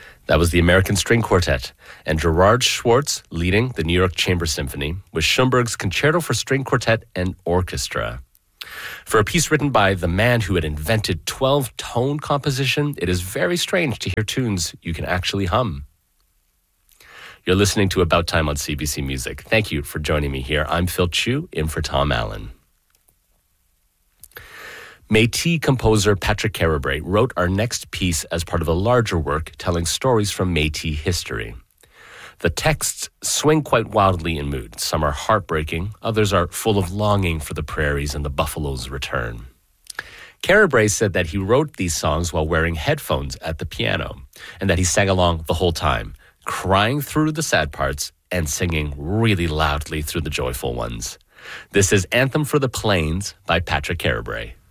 That was the American String Quartet, and Gerard Schwartz leading the New York Chamber Symphony with Schoenberg's Concerto for String Quartet and Orchestra. For a piece written by the man who had invented 12-tone composition, it is very strange to hear tunes you can actually hum. You're listening to About Time on CBC Music. Thank you for joining me here. I'm Phil Chu, in for Tom Allen. Métis composer Patrick Carabray wrote our next piece as part of a larger work telling stories from Métis history. The texts swing quite wildly in mood. Some are heartbreaking, others are full of longing for the prairies and the buffalo's return. Carabray said that he wrote these songs while wearing headphones at the piano, and that he sang along the whole time, crying through the sad parts and singing really loudly through the joyful ones. This is Anthem for the Plains by Patrick Carabray.